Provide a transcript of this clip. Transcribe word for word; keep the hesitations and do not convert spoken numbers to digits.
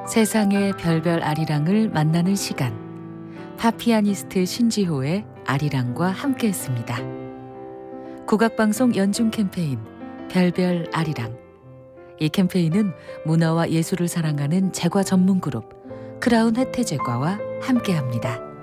세상의 별별 아리랑을 만나는 시간, 팝피아니스트 신지호의 아리랑과 함께했습니다. 국악방송 연중 캠페인 별별 아리랑. 이 캠페인은 문화와 예술을 사랑하는 제과 전문 그룹 크라운 혜태제과와 함께합니다.